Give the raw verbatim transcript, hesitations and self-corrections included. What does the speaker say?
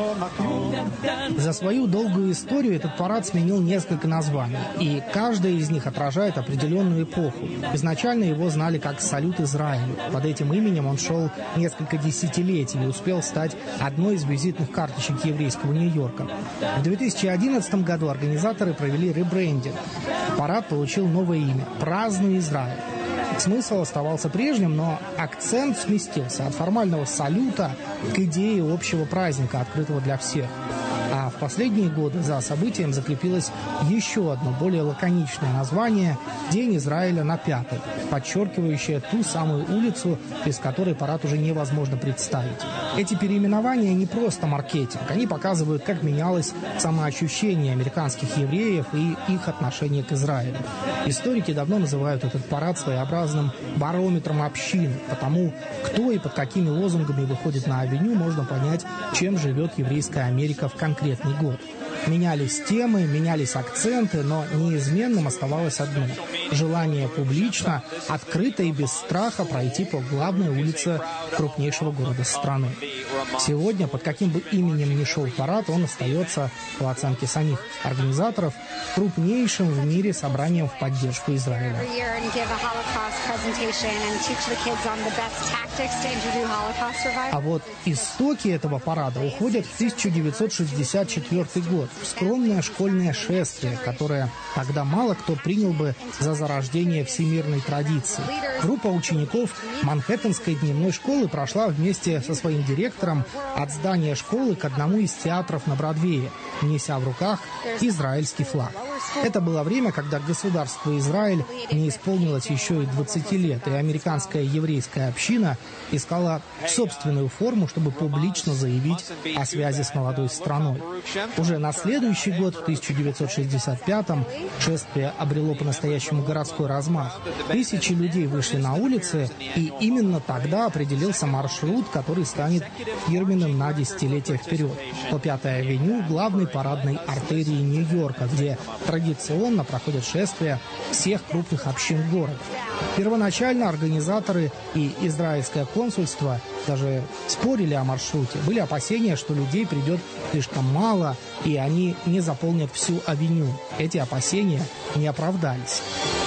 За свою долгую историю этот парад сменил несколько названий, и каждая из них отражает определенную эпоху. Изначально его знали как «Салют Израилю». Под этим именем он шел несколько десятилетий и успел стать одной из визитных карточек еврейского Нью-Йорка. В две тысячи одиннадцатом году организаторы провели ребрендинг. Парад получил новое имя – «Празднуй Израиль». Смысл оставался прежним, но акцент сместился от формального салюта к идее общего праздника, открытого для всех. А в последние годы за событием закрепилось еще одно, более лаконичное название «День Израиля на Пятой», подчеркивающее ту самую улицу, без которой парад уже невозможно представить. Эти переименования не просто маркетинг, они показывают, как менялось самоощущение американских евреев и их отношение к Израилю. Историки давно называют этот парад своеобразным барометром общин, потому кто и под какими лозунгами выходит на авеню, можно понять, чем живет еврейская Америка в конкретный год. Менялись темы, менялись акценты, но неизменным оставалось одно – желание публично, открыто и без страха пройти по главной улице крупнейшего города страны. Сегодня, под каким бы именем ни шел парад, он остается, по оценке самих организаторов, крупнейшим в мире собранием в поддержку Израиля. А вот истоки этого парада уходят в тысяча девятьсот шестьдесят четвёртый год, в скромное школьное шествие, которое тогда мало кто принял бы за зарождение всемирной традиции. Группа учеников Манхэттенской дневной школы прошла вместе со своим директором от здания школы к одному из театров на Бродвее, неся в руках израильский флаг. Это было время, когда государство Израиль не исполнилось еще и двадцати лет, и американская еврейская община искала собственную форму, чтобы публично заявить о связи с молодой страной. Уже на следующий год, в тысяча девятьсот шестьдесят пятом, шествие обрело по-настоящему городской размах. Тысячи людей вышли на улицы, и именно тогда определился маршрут, который станет фирменным на десятилетия вперед. По Пятой авеню, главной парадной артерии Нью-Йорка, где традиционно проходят шествия всех крупных общин города. Первоначально организаторы и израильское консульство даже спорили о маршруте. Были опасения, что людей придет слишком мало, и они не заполнят всю авеню. Эти опасения не оправдались.